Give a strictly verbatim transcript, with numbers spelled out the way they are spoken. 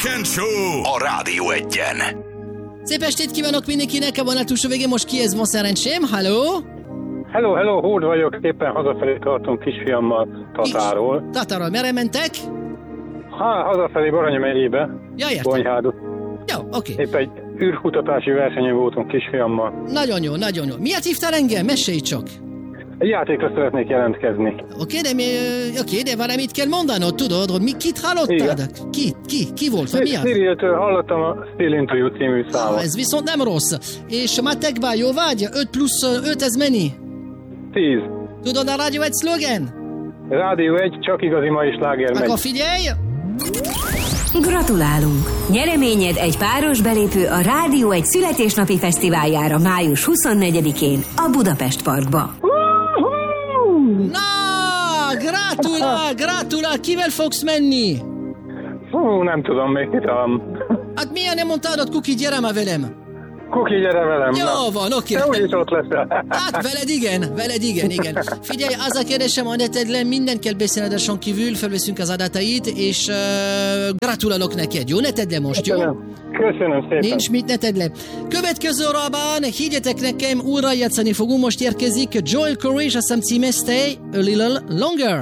Weekend Show a Rádió Egyen. Szép estét kívánok mindenkinek, a vonal túlsó végén most ki ez ma szerencsém? Halló? Hello, hello, Hód vagyok, éppen hazafelé tartunk kisfiammal Tatáról. Tatáról, merre mentek? Há, hazafelé Baranya megyébe, Ja, értem. Bonyhádot. Jó, oké. Okay. Épp egy űrkutatási versenyen voltunk kisfiammal. Nagyon jó, nagyon jó. Miért hívtál engem? Mesélj csak. Egy játékra szeretnék jelentkezni. Oké, de, mi, oké, de valamit kell mondanod, tudod, hogy mi, kit hallottad? Ki, ki, ki volt, vagy mi az? Cyril-től hallottam a Still Into You című számot. Ah, ez viszont nem rossz. És matekban jó vagy? öt plusz öt, ez mennyi? tíz. Tudod a Rádió egy szlogen? Rádió egy, csak igazi mai sláger megy. Akkor figyelj! Gratulálunk! Nyereményed egy páros belépő a Rádió egy születésnapi fesztiváljára május huszonnegyedikén a Budapest Parkba. Na, gratulál, gratulál, kivel fogsz menni? Hú, nem tudom, még kitalálom. Hát milyen nem mondtad, hogy Kuki, gyere már velem? Kuki, gyere velem. Jó van, oké. Te úgyis ott leszel. Hát veled igen, veled igen, igen. Figyelj, az a kérdésem, a netedlen minden kell beszéledáson kívül, felveszünk az adatait, és uh, gratulálok neked, jó? Ne tedd le most, jó? Köszönöm szépen. Nincs mit, ne tedd le. Következő órában, higgyetek nekem, újra játszani fogunk, most érkezik Joel Corey, és azt hiszem címe Stay a Little Longer.